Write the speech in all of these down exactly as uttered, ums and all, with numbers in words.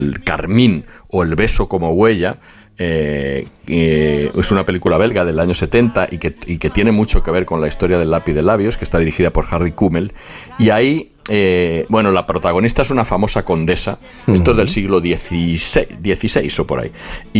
el Carmín o El beso como huella, eh, eh, es una película belga del año setenta y que, y que tiene mucho que ver con la historia del lápiz de labios, que está dirigida por Harry Kummel, y ahí, eh, bueno, la protagonista es una famosa condesa, uh-huh. esto es del siglo dieciséis o por ahí,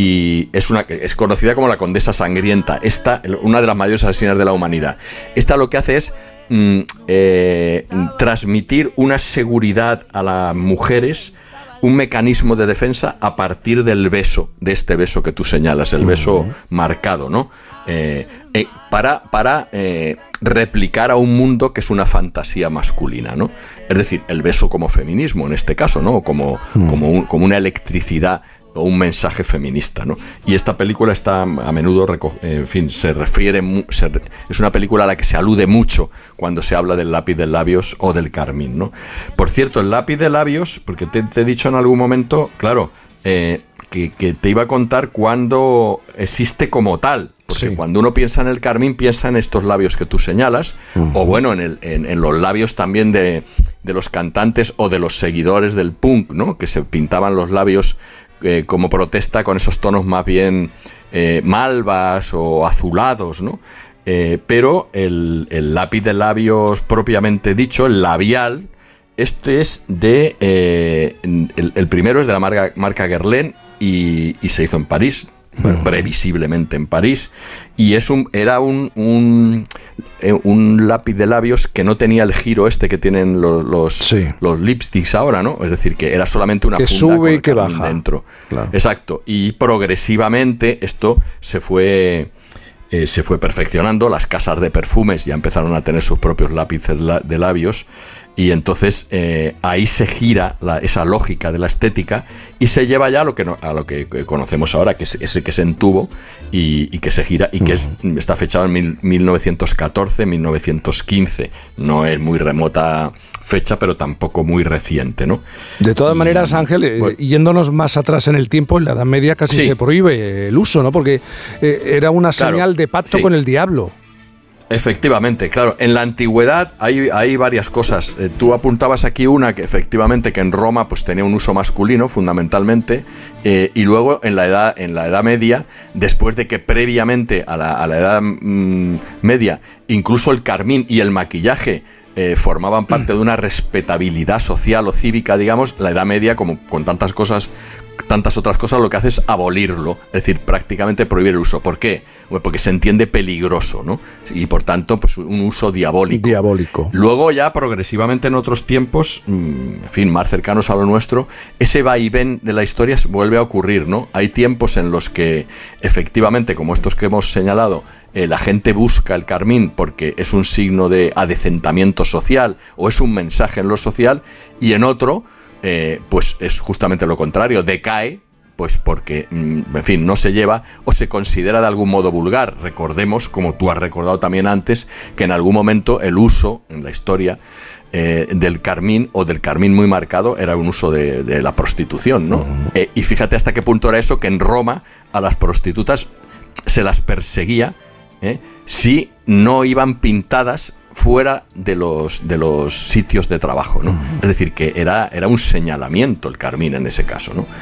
y es, una, es conocida como la condesa sangrienta, esta, una de las mayores asesinas de la humanidad. Esta lo que hace es mm, eh, transmitir una seguridad a las mujeres, un mecanismo de defensa a partir del beso, de este beso que tú señalas, el beso uh-huh. marcado, ¿no? Eh, eh, para para eh, replicar a un mundo que es una fantasía masculina, ¿no? Es decir, el beso como feminismo en este caso, ¿no? Como, uh-huh. como, un, como una electricidad o un mensaje feminista, ¿no? Y esta película está a menudo, en fin, se refiere, se, es una película a la que se alude mucho cuando se habla del lápiz de labios o del carmín, ¿no? Por cierto, el lápiz de labios, porque te, te he dicho en algún momento, claro, eh, que, que te iba a contar cuándo existe como tal, porque sí. cuando uno piensa en el carmín, piensa en estos labios que tú señalas, uh-huh. o bueno, en, el, en, en los labios también de, de los cantantes o de los seguidores del punk, ¿no? Que se pintaban los labios Eh, como protesta con esos tonos más bien eh, malvas o azulados, ¿no? Eh, pero el, el lápiz de labios propiamente dicho, el labial, este es de... Eh, el, el primero es de la marca, marca Guerlain y, y se hizo en París, bueno, previsiblemente en París, y es un era un, un, eh, un lápiz de labios que no tenía el giro este que tienen los los, sí. los lipsticks ahora, ¿no? Es decir, que era solamente una que funda sube con y que baja dentro. Claro. Exacto, y progresivamente esto se fue eh, se fue perfeccionando, las casas de perfumes ya empezaron a tener sus propios lápices de labios, y entonces eh, ahí se gira la, esa lógica de la estética y se lleva ya a lo que, no, a lo que conocemos ahora, que es ese que se entubo y, y que se gira y que es, está fechado en mil, mil novecientos catorce, mil novecientos quince. No es muy remota fecha, pero tampoco muy reciente, ¿no? De todas y, maneras, Ángel, eh, bueno, yéndonos más atrás en el tiempo, en la Edad Media casi sí. se prohíbe el uso, ¿no? Porque eh, era una señal claro, de pacto sí. con el diablo. Efectivamente, claro. En la antigüedad hay, hay varias cosas. Eh, tú apuntabas aquí una que efectivamente que en Roma pues tenía un uso masculino fundamentalmente, eh, y luego en la edad en la Edad Media, después de que previamente a la, a la Edad mm, Media incluso el carmín y el maquillaje eh, formaban parte de una respetabilidad social o cívica, digamos, la Edad Media, como con tantas cosas, tantas otras cosas, lo que hace es abolirlo, es decir, prácticamente prohibir el uso. ¿Por qué? Porque se entiende peligroso, ¿no? Y por tanto, pues un uso diabólico. Diabólico. Luego ya progresivamente en otros tiempos, en fin, más cercanos a lo nuestro, ese vaivén de la historia vuelve a ocurrir, ¿no? Hay tiempos en los que efectivamente, como estos que hemos señalado, eh, la gente busca el carmín porque es un signo de adecentamiento social o es un mensaje en lo social, y en otro Eh, pues es justamente lo contrario, decae, pues porque, en fin, no se lleva o se considera de algún modo vulgar. Recordemos, como tú has recordado también antes, que en algún momento el uso en la historia eh, del carmín o del carmín muy marcado era un uso de, de la prostitución, ¿no? Uh-huh. Eh, y fíjate hasta qué punto era eso, que en Roma a las prostitutas se las perseguía ¿eh? si no iban pintadas fuera de los de los sitios de trabajo, ¿no? Uh-huh. Es decir, que era, era un señalamiento el carmín en ese caso, ¿no?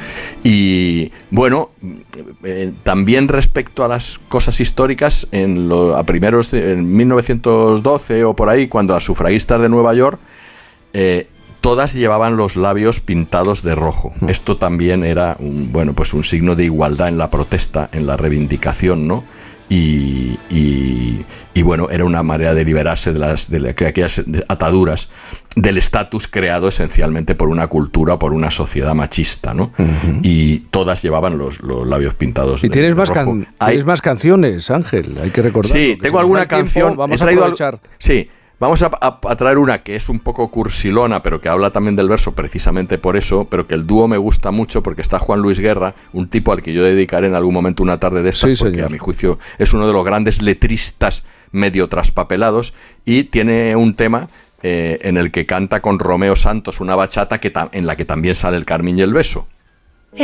Y bueno, eh, también respecto a las cosas históricas, en lo, a primeros de, en mil novecientos doce o por ahí, cuando las sufragistas de Nueva York, eh, todas llevaban los labios pintados de rojo. Uh-huh. Esto también era un, bueno, pues un signo de igualdad en la protesta, en la reivindicación, ¿no? Y, y, y bueno, era una manera de liberarse de, las, de, la, de aquellas ataduras del estatus creado esencialmente por una cultura, por una sociedad machista, ¿no? Uh-huh. Y todas llevaban los, los labios pintados. Y de, tienes, de más, can, Hay... tienes más canciones, Ángel, hay que recordar. Sí, tengo alguna canción. Tiempo, vamos a aprovechar. Al... Sí. Vamos a, a, a traer una que es un poco cursilona, pero que habla también del verso precisamente por eso, pero que el dúo me gusta mucho porque está Juan Luis Guerra, un tipo al que yo dedicaré en algún momento una tarde de estas, sí, porque señor. A mi juicio es uno de los grandes letristas medio traspapelados, y tiene un tema eh, en el que canta con Romeo Santos una bachata que ta- en la que también sale el carmín y el beso.